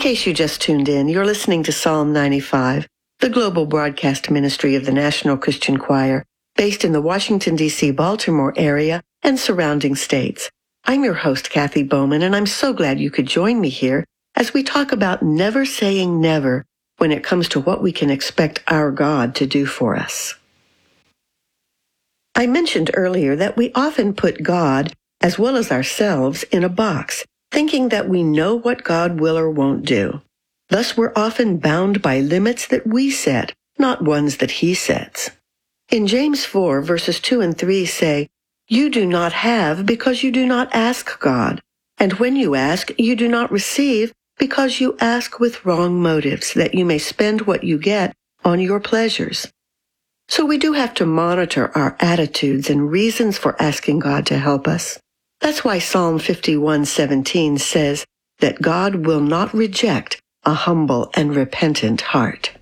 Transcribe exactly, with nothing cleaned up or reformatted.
case you just tuned in, you're listening to Psalm ninety-five, the global broadcast ministry of the National Christian Choir, based in the Washington, D C, Baltimore area and surrounding states. I'm your host, Kathy Bowman, and I'm so glad you could join me here as we talk about never saying never when it comes to what we can expect our God to do for us. I mentioned earlier that we often put God, as well as ourselves, in a box, thinking that we know what God will or won't do. Thus, we're often bound by limits that we set, not ones that he sets. In James four, verses two and three say, "You do not have because you do not ask God. And when you ask, you do not receive because you ask with wrong motives, that you may spend what you get on your pleasures." So we do have to monitor our attitudes and reasons for asking God to help us. That's why Psalm fifty-one seventeen says that God will not reject a humble and repentant heart.